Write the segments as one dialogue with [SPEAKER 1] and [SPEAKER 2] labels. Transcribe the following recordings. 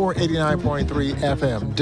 [SPEAKER 1] for 89.3 FM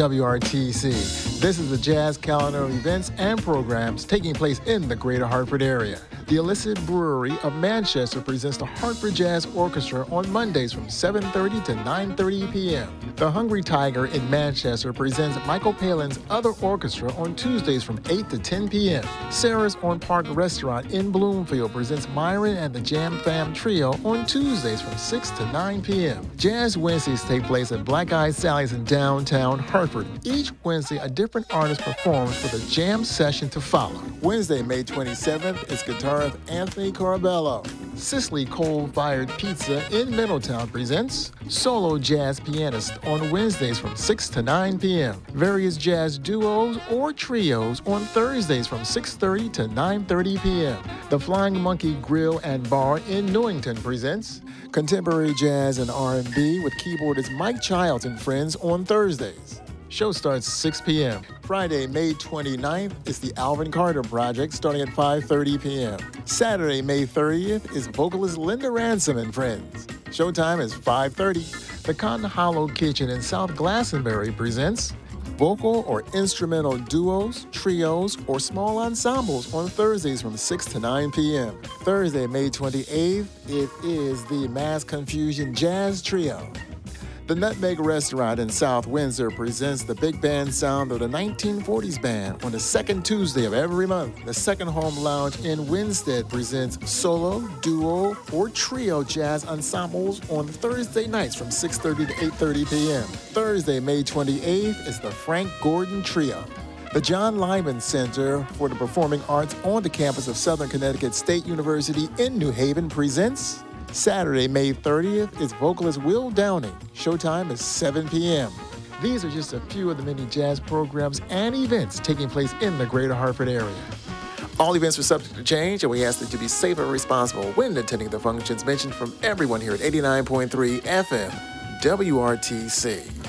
[SPEAKER 1] WRTC. This is the Jazz calendar of events and programs taking place in the Greater Hartford area. The Illicit Brewery of Manchester presents the Hartford Jazz Orchestra on Mondays from 7:30 to 9:30 p.m. The Hungry Tiger in Manchester presents Michael Palin's Other Orchestra on Tuesdays from 8 to 10 p.m. Sarah's on Park Restaurant in Bloomfield presents Myron and the Jam Fam Trio on Tuesdays from 6 to 9 p.m. Jazz Wednesdays take place at Black Eyed Sally's in downtown Hartford. Each Wednesday, a different artist performs with a jam session to follow. Wednesday, May 27th, is guitarist Anthony Corbello. Sicily Coal-Fired Pizza in Middletown presents Solo Jazz Pianist on Wednesdays from 6 to 9 p.m. Various jazz duos or trios on Thursdays from 6:30 to 9:30 p.m. The Flying Monkey Grill and Bar in Newington presents Contemporary Jazz and R&B with keyboardist Mike Childs and Friends on Thursdays. Show starts 6 p.m. Friday, May 29th is the Alvin Carter Project starting at 5:30 p.m. Saturday, May 30th is vocalist Linda Ransom and Friends. Showtime is 5:30. The Cotton Hollow Kitchen in South Glastonbury presents vocal or instrumental duos, trios, or small ensembles on Thursdays from 6 to 9 p.m. Thursday, May 28th, it is the Mass Confusion Jazz Trio. The Nutmeg Restaurant in South Windsor presents the big band sound of the 1940s band on the second Tuesday of every month. The Second Home Lounge in Winstead presents solo, duo, or trio jazz ensembles on Thursday nights from 6:30 to 8:30 p.m. Thursday, May 28th is the Frank Gordon Trio. The John Lyman Center for the Performing Arts on the campus of Southern Connecticut State University in New Haven presents Saturday, May 30th is vocalist Will Downing. Showtime is 7 p.m. These are just a few of the many jazz programs and events taking place in the Greater Hartford area. All events are subject to change, and we ask that you be safe and responsible when attending the functions mentioned from everyone here at 89.3 FM WRTC.